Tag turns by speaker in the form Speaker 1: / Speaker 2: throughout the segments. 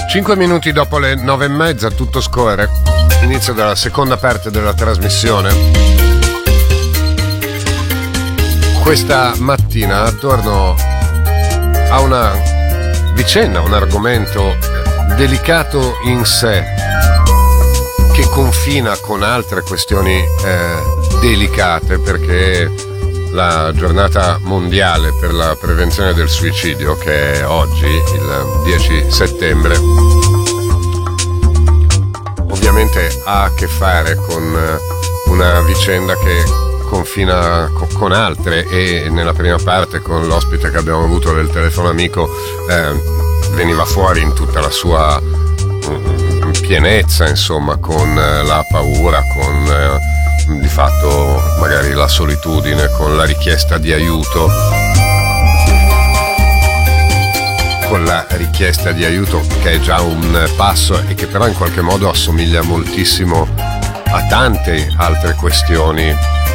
Speaker 1: 5 minuti dopo le 9:30, tutto scorre. Inizio della seconda parte della trasmissione. Questa mattina torno a una vicenda, un argomento delicato in sé, che confina con altre questioni delicate, perché la giornata mondiale per la prevenzione del suicidio, che è oggi, il 10 settembre, ovviamente ha a che fare con una vicenda che confina con altre, e nella prima parte con l'ospite che abbiamo avuto del telefono amico veniva fuori in tutta la sua pienezza, insomma, con la paura, con di fatto magari la solitudine, con la richiesta di aiuto, che è già un passo e che però in qualche modo assomiglia moltissimo a tante altre questioni,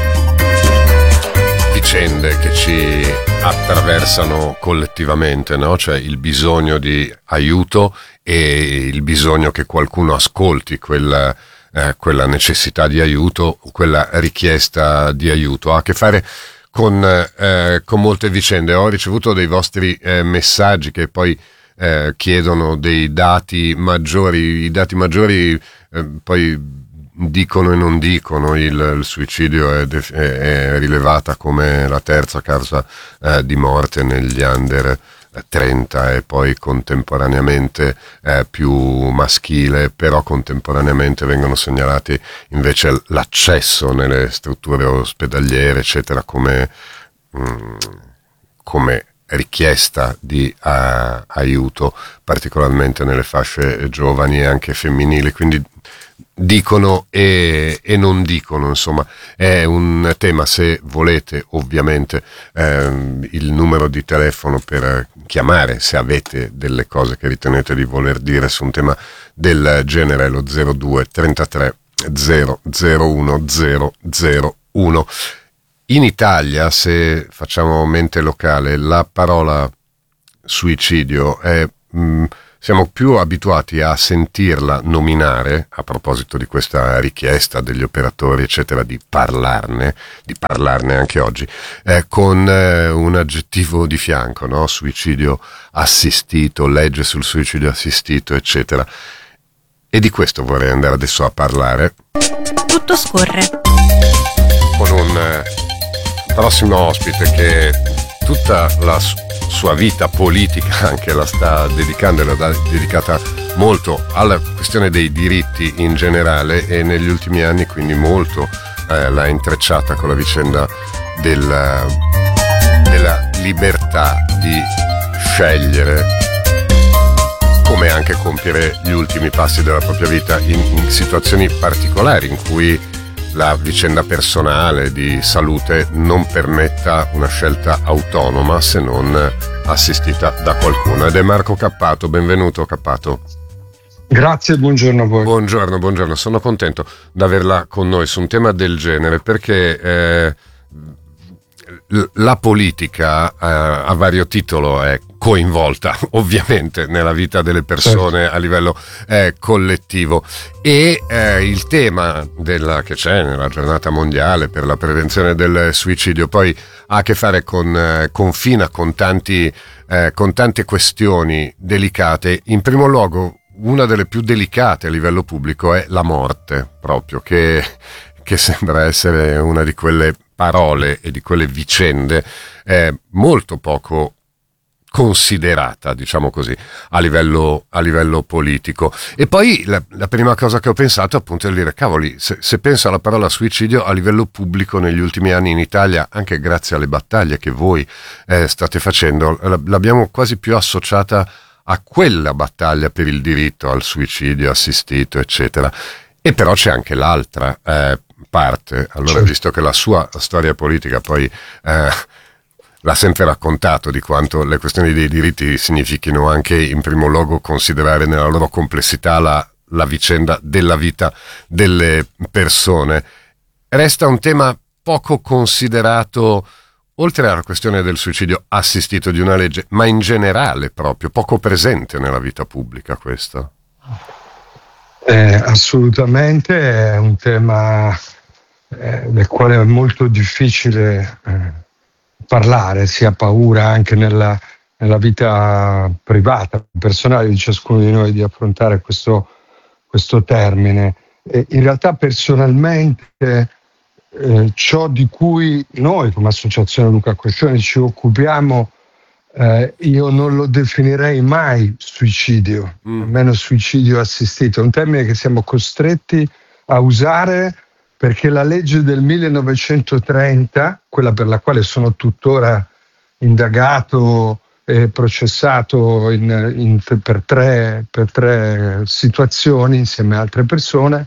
Speaker 1: vicende che ci attraversano collettivamente, no? Cioè il bisogno di aiuto e il bisogno che qualcuno ascolti quella necessità di aiuto, quella richiesta di aiuto. Ha a che fare con molte vicende. Ho ricevuto dei vostri messaggi che poi chiedono dei dati maggiori. I dati maggiori poi dicono e non dicono. Il suicidio è rilevata come la terza causa di morte negli under 30 e poi contemporaneamente più maschile, però contemporaneamente vengono segnalati invece l'accesso nelle strutture ospedaliere, eccetera, come richiesta di aiuto, particolarmente nelle fasce giovani e anche femminili. Quindi dicono e non dicono, insomma. È un tema. Se volete, ovviamente, il numero di telefono per chiamare, se avete delle cose che ritenete di voler dire su un tema del genere, è lo 02 33 001 001. In Italia, se facciamo mente locale, la parola suicidio è siamo più abituati a sentirla nominare, a proposito di questa richiesta degli operatori, eccetera, di parlarne anche oggi, con un aggettivo di fianco, no? Suicidio assistito, legge sul suicidio assistito, eccetera. E di questo vorrei andare adesso a parlare.
Speaker 2: Tutto scorre.
Speaker 1: Con un prossimo ospite che tutta la sua vita politica anche la sta dedicando, l'ha dedicata molto alla questione dei diritti in generale, e negli ultimi anni quindi molto l'ha intrecciata con la vicenda della libertà di scegliere come anche compiere gli ultimi passi della propria vita in situazioni particolari in cui la vicenda personale di salute non permetta una scelta autonoma se non assistita da qualcuno. Ed è Marco Cappato. Benvenuto, Cappato.
Speaker 3: Grazie, buongiorno a voi.
Speaker 1: Buongiorno, sono contento di averla con noi su un tema del genere, perché la politica a vario titolo è coinvolta ovviamente nella vita delle persone, certo, a livello collettivo, e il tema che c'è nella giornata mondiale per la prevenzione del suicidio poi ha a che fare confina con tante questioni delicate. In primo luogo, una delle più delicate a livello pubblico è la morte, proprio, che sembra essere una di quelle parole e di quelle vicende molto poco considerata, diciamo così, a livello politico. E poi la prima cosa che ho pensato appunto è dire, cavoli, se penso alla parola suicidio a livello pubblico negli ultimi anni in Italia, anche grazie alle battaglie che voi state facendo, l'abbiamo quasi più associata a quella battaglia per il diritto al suicidio assistito, eccetera. E però c'è anche l'altra parte. Allora, certo, visto che la sua storia politica poi l'ha sempre raccontato, di quanto le questioni dei diritti significhino anche in primo luogo considerare nella loro complessità la vicenda della vita delle persone, resta un tema poco considerato oltre alla questione del suicidio assistito di una legge, ma in generale proprio, poco presente nella vita pubblica questo?
Speaker 3: Assolutamente, è un tema del quale è molto difficile parlare, si ha paura anche nella vita privata, personale di ciascuno di noi di affrontare questo termine. In realtà personalmente ciò di cui noi come Associazione Luca Coscioni ci occupiamo, io non lo definirei mai suicidio, almeno suicidio assistito. È un termine che siamo costretti a usare perché la legge del 1930, quella per la quale sono tuttora indagato e processato per tre situazioni insieme a altre persone,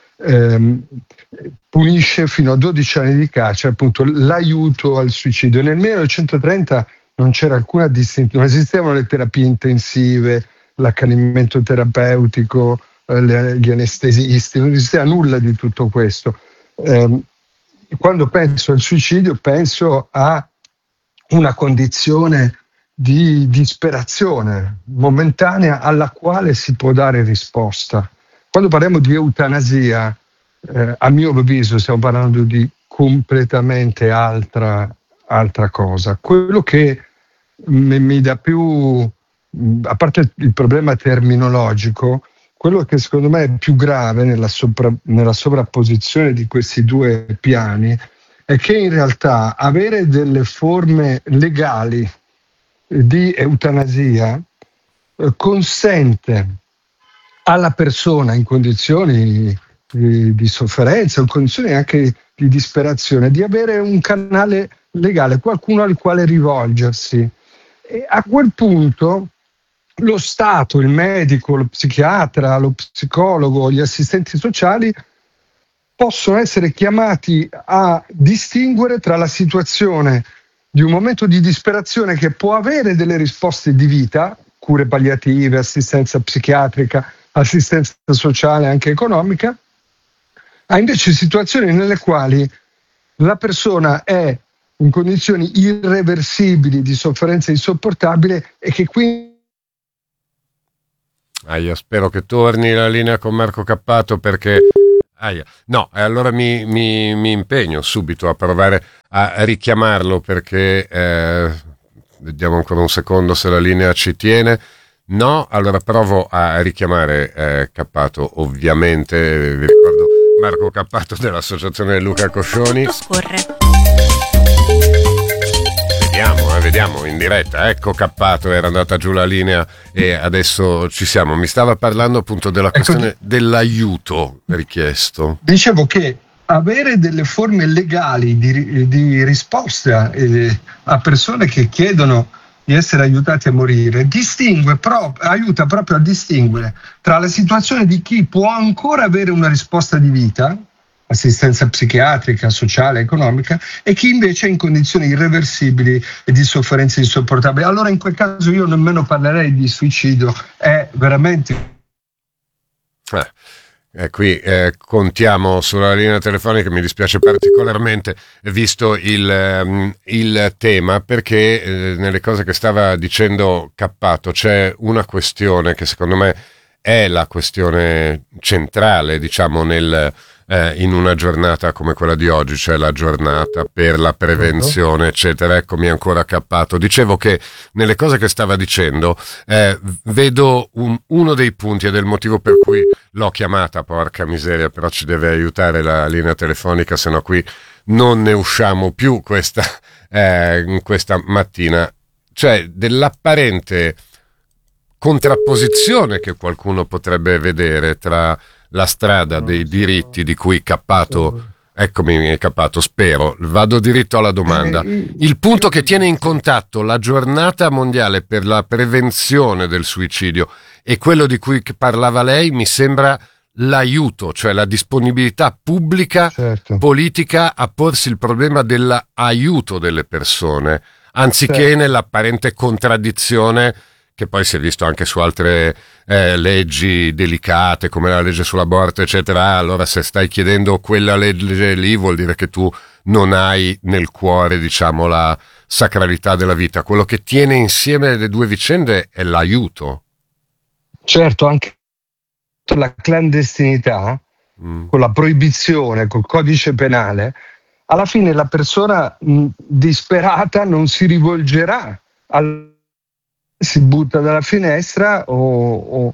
Speaker 3: punisce fino a 12 anni di carcere appunto l'aiuto al suicidio. Nel 1930 non c'era alcuna distinzione, non esistevano le terapie intensive, l'accanimento terapeutico, gli anestesisti, non esisteva nulla di tutto questo. Quando penso al suicidio penso a una condizione di disperazione momentanea alla quale si può dare risposta. Quando parliamo di eutanasia, a mio avviso stiamo parlando di completamente altra cosa. Quello che mi dà più, a parte il problema terminologico, quello che secondo me è più grave nella sovrapposizione di questi due piani è che in realtà avere delle forme legali di eutanasia consente alla persona in condizioni di sofferenza, in condizioni anche di disperazione, di avere un canale legale, qualcuno al quale rivolgersi. E a quel punto lo Stato, il medico, lo psichiatra, lo psicologo, gli assistenti sociali possono essere chiamati a distinguere tra la situazione di un momento di disperazione che può avere delle risposte di vita, cure palliative, assistenza psichiatrica, assistenza sociale anche economica, a invece situazioni nelle quali la persona è in condizioni irreversibili di sofferenza insopportabile e che quindi...
Speaker 1: Spero che torni la linea con Marco Cappato perché... No, allora mi impegno subito a provare a richiamarlo perché vediamo ancora un secondo se la linea ci tiene. No, allora provo a richiamare Cappato, ovviamente vi ricordo Marco Cappato dell'Associazione Luca Coscioni.
Speaker 2: Tutto scorre.
Speaker 1: Vediamo in diretta. Ecco Cappato, era andata giù la linea e adesso ci siamo. Mi stava parlando appunto della questione dell'aiuto richiesto.
Speaker 3: Dicevo che avere delle forme legali di risposta a persone che chiedono di essere aiutati a morire aiuta proprio a distinguere tra la situazione di chi può ancora avere una risposta di vita, assistenza psichiatrica, sociale, economica, e chi invece è in condizioni irreversibili e di sofferenza insopportabili. Allora in quel caso io nemmeno parlerei di suicidio, è veramente...
Speaker 1: Qui contiamo sulla linea telefonica, mi dispiace particolarmente visto il tema, perché nelle cose che stava dicendo Cappato c'è una questione che secondo me è la questione centrale, diciamo, in una giornata come quella di oggi, cioè la giornata per la prevenzione, eccetera. Eccomi ancora Cappato. Dicevo che nelle cose che stava dicendo vedo uno dei punti, ed è il motivo per cui l'ho chiamata, porca miseria, però ci deve aiutare la linea telefonica, se no qui non ne usciamo più questa mattina, cioè dell'apparente contrapposizione che qualcuno potrebbe vedere tra la strada dei diritti di cui Cappato, eccomi Cappato, spero, vado diritto alla domanda, il punto che tiene in contatto la giornata mondiale per la prevenzione del suicidio e quello di cui parlava lei mi sembra l'aiuto, cioè la disponibilità pubblica, politica a porsi il problema dell'aiuto delle persone, anziché nell'apparente contraddizione che poi si è visto anche su altre leggi delicate come la legge sull'aborto eccetera. Allora se stai chiedendo quella legge lì vuol dire che tu non hai nel cuore, diciamo, la sacralità della vita. Quello che tiene insieme le due vicende è l'aiuto.
Speaker 3: Certo, anche la clandestinità, con la proibizione, col codice penale, alla fine la persona disperata non si rivolgerà si butta dalla finestra o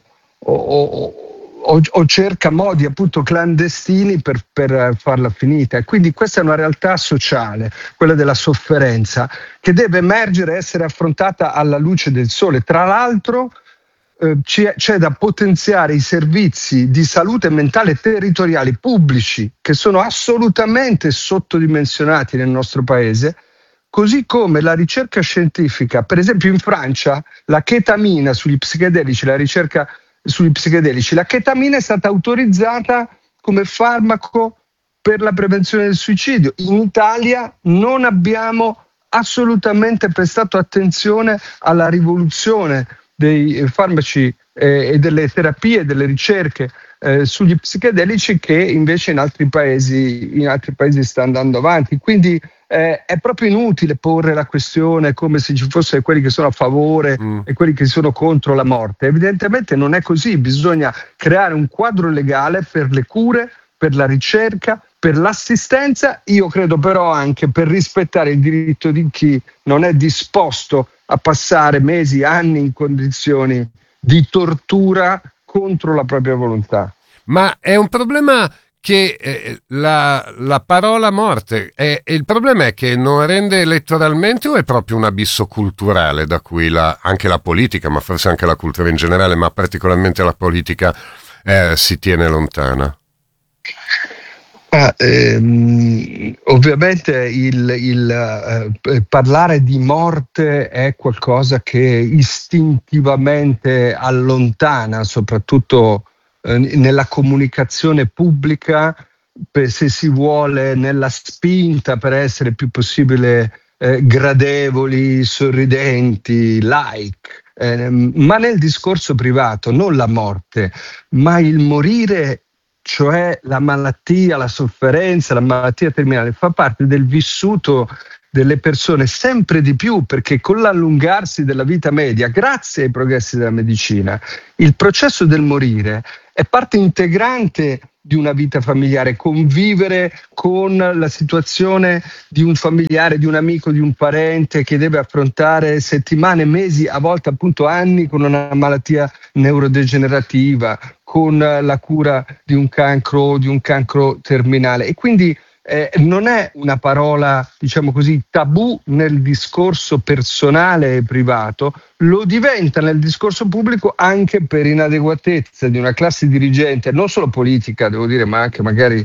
Speaker 3: cerca modi appunto clandestini per farla finita. E quindi questa è una realtà sociale, quella della sofferenza, che deve emergere e essere affrontata alla luce del sole. Tra l'altro c'è da potenziare i servizi di salute mentale territoriali pubblici, che sono assolutamente sottodimensionati nel nostro paese, così come la ricerca scientifica. Per esempio in Francia la chetamina sugli psichedelici, la ricerca sugli psichedelici, la chetamina è stata autorizzata come farmaco per la prevenzione del suicidio. In Italia non abbiamo assolutamente prestato attenzione alla rivoluzione dei farmaci e delle terapie, delle ricerche sugli psichedelici, che invece in altri paesi sta andando avanti. Quindi è proprio inutile porre la questione come se ci fossero quelli che sono a favore e quelli che sono contro la morte. Evidentemente non è così, bisogna creare un quadro legale per le cure, per la ricerca, per l'assistenza, io credo però anche per rispettare il diritto di chi non è disposto a passare mesi, anni in condizioni di tortura contro la propria volontà.
Speaker 1: Ma è un problema che la parola morte, il problema è che non rende elettoralmente, o è proprio un abisso culturale da cui anche la politica, ma forse anche la cultura in generale, ma particolarmente la politica, si tiene lontana?
Speaker 3: Ovviamente il parlare di morte è qualcosa che istintivamente allontana, soprattutto nella comunicazione pubblica, se si vuole, nella spinta per essere più possibile gradevoli, sorridenti, ma nel discorso privato non la morte, ma il morire, cioè la malattia, la sofferenza, la malattia terminale, fa parte del vissuto delle persone sempre di più, perché con l'allungarsi della vita media, grazie ai progressi della medicina, il processo del morire è parte integrante di una vita familiare. Convivere con la situazione di un familiare, di un amico, di un parente che deve affrontare settimane, mesi, a volte appunto anni, con una malattia neurodegenerativa, con la cura di un cancro terminale. E quindi non è una parola, diciamo così, tabù nel discorso personale e privato, lo diventa nel discorso pubblico anche per inadeguatezza di una classe dirigente, non solo politica, devo dire, ma anche magari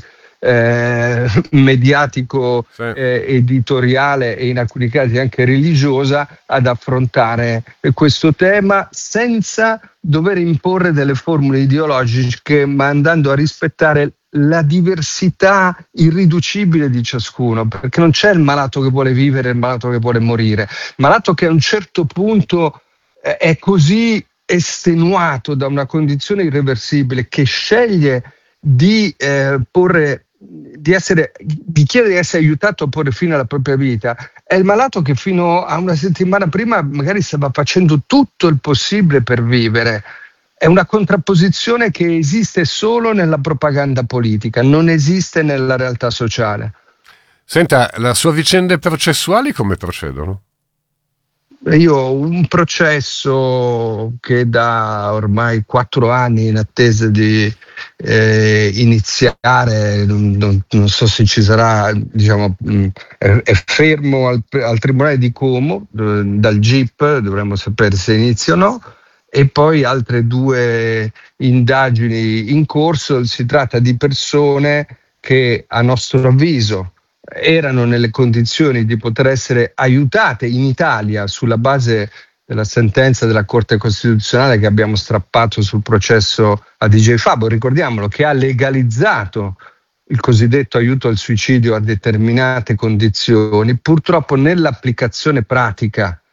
Speaker 3: mediatico, sì, editoriale e in alcuni casi anche religiosa, ad affrontare questo tema senza dover imporre delle formule ideologiche, ma andando a rispettare la diversità irriducibile di ciascuno, perché non c'è il malato che vuole vivere e il malato che vuole morire. Il malato che a un certo punto è così estenuato da una condizione irreversibile che sceglie di chiedere di essere aiutato a porre fine alla propria vita, è il malato che fino a una settimana prima magari stava facendo tutto il possibile per vivere. È una contrapposizione che esiste solo nella propaganda politica, non esiste nella realtà sociale.
Speaker 1: Senta, le sue vicende processuali come procedono?
Speaker 3: Io ho un processo che da ormai 4 anni in attesa di iniziare, non so se ci sarà, diciamo, è fermo al Tribunale di Como, dal GIP, dovremmo sapere se inizia o no, e poi altre 2 indagini in corso. Si tratta di persone che, a nostro avviso, erano nelle condizioni di poter essere aiutate in Italia sulla base della sentenza della Corte Costituzionale che abbiamo strappato sul processo a DJ Fabo, ricordiamolo, che ha legalizzato il cosiddetto aiuto al suicidio a determinate condizioni. Purtroppo nell'applicazione pratica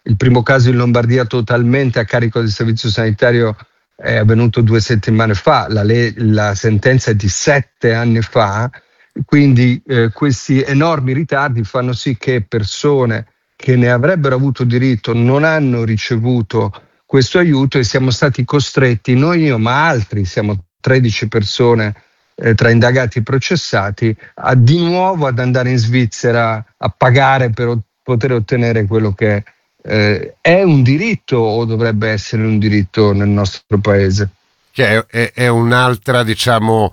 Speaker 3: Il primo caso in Lombardia totalmente a carico del servizio sanitario è avvenuto 2 settimane fa, la sentenza è di 7 anni fa, quindi questi enormi ritardi fanno sì che persone che ne avrebbero avuto diritto non hanno ricevuto questo aiuto e siamo stati costretti, non io ma altri, siamo 13 persone tra indagati e processati, di nuovo ad andare in Svizzera a pagare per poter ottenere quello che è un diritto o dovrebbe essere un diritto nel nostro paese.
Speaker 1: Che è un'altra, diciamo,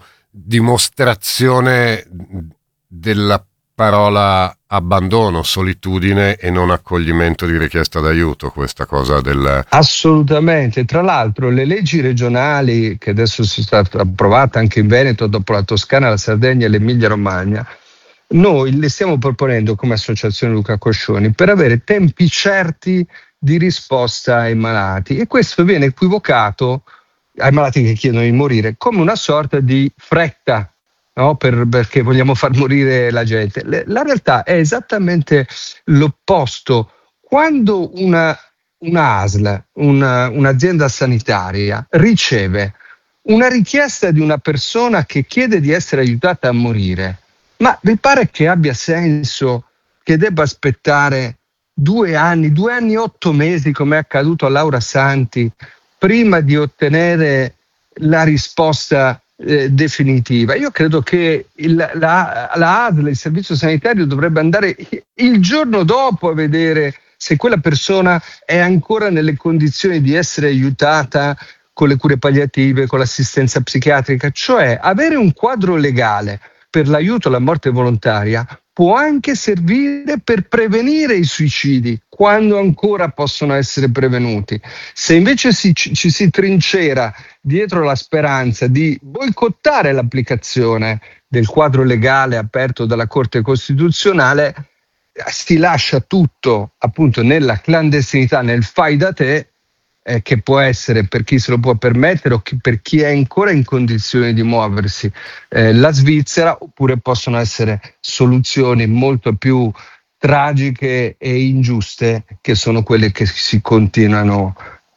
Speaker 1: dimostrazione della parola abbandono, solitudine e non accoglimento di richiesta d'aiuto, questa cosa del...
Speaker 3: Assolutamente, tra l'altro le leggi regionali che adesso sono state approvate anche in Veneto dopo la Toscana, la Sardegna e l'Emilia Romagna, noi le stiamo proponendo come associazione Luca Coscioni per avere tempi certi di risposta ai malati, e questo viene equivocato ai malati che chiedono di morire come una sorta di fretta, no? Perché vogliamo far morire la gente. La realtà è esattamente l'opposto. Quando una ASL, un'azienda sanitaria, riceve una richiesta di una persona che chiede di essere aiutata a morire, ma vi pare che abbia senso che debba aspettare 2 anni, 8 mesi, come è accaduto a Laura Santi, prima di ottenere la risposta definitiva? Io credo che la ASL, il servizio sanitario, dovrebbe andare il giorno dopo a vedere se quella persona è ancora nelle condizioni di essere aiutata con le cure palliative, con l'assistenza psichiatrica, cioè avere un quadro legale per l'aiuto alla morte volontaria può anche servire per prevenire i suicidi quando ancora possono essere prevenuti. Se invece ci si trincera dietro la speranza di boicottare l'applicazione del quadro legale aperto dalla Corte Costituzionale, si lascia tutto appunto nella clandestinità, nel fai da te, che può essere per chi se lo può permettere o per chi è ancora in condizioni di muoversi la Svizzera, oppure possono essere soluzioni molto più tragiche e ingiuste, che sono quelle che si continuano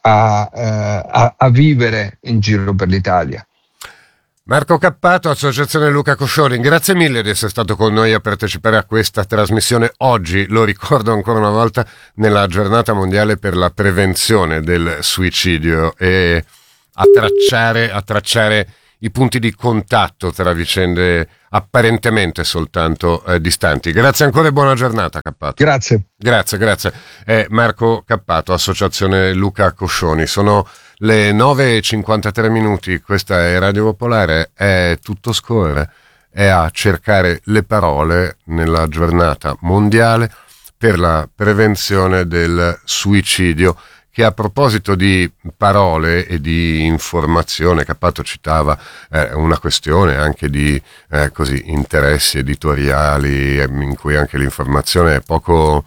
Speaker 3: a vivere in giro per l'Italia.
Speaker 1: Marco Cappato, Associazione Luca Coscioni, grazie mille di essere stato con noi a partecipare a questa trasmissione oggi, lo ricordo ancora una volta, nella giornata mondiale per la prevenzione del suicidio, e a tracciare i punti di contatto tra vicende apparentemente soltanto distanti. Grazie ancora e buona giornata, Cappato. Grazie. Marco Cappato, Associazione Luca Coscioni. Sono le 9:53, questa è Radio Popolare, è Tutto Scorre, è a cercare le parole nella giornata mondiale per la prevenzione del suicidio, che a proposito di parole e di informazione, Cappato citava una questione anche di interessi editoriali, in cui anche l'informazione è poco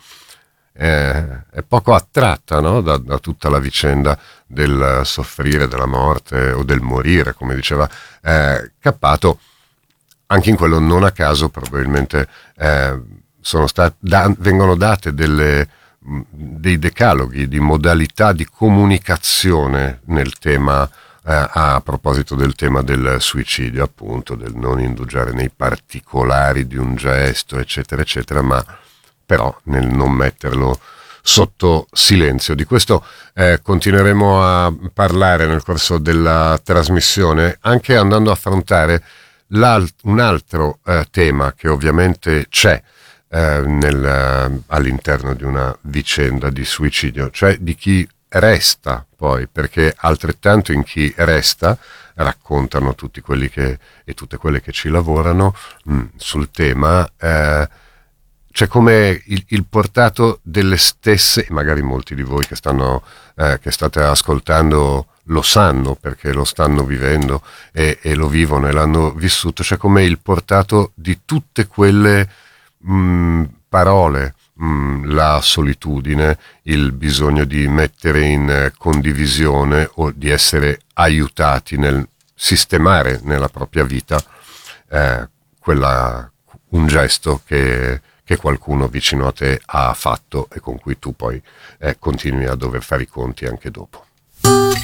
Speaker 1: attratta, no? da tutta la vicenda del soffrire, della morte o del morire, come diceva Cappato. Anche in quello, non a caso, probabilmente vengono date dei decaloghi di modalità di comunicazione nel tema, a proposito del tema del suicidio, appunto, del non indugiare nei particolari di un gesto, eccetera, eccetera, ma però nel non metterlo sotto silenzio. Di questo continueremo a parlare nel corso della trasmissione, anche andando a affrontare un altro tema che ovviamente c'è all'interno di una vicenda di suicidio, cioè di chi resta poi, perché altrettanto in chi resta raccontano tutti quelli e tutte quelle che ci lavorano sul tema. C'è come il portato delle stesse, magari molti di voi che state ascoltando lo sanno, perché lo stanno vivendo e lo vivono e l'hanno vissuto, c'è come il portato di tutte quelle parole, la solitudine, il bisogno di mettere in condivisione o di essere aiutati nel sistemare nella propria vita un gesto che che qualcuno vicino a te ha fatto e con cui tu poi continui a dover fare i conti anche dopo.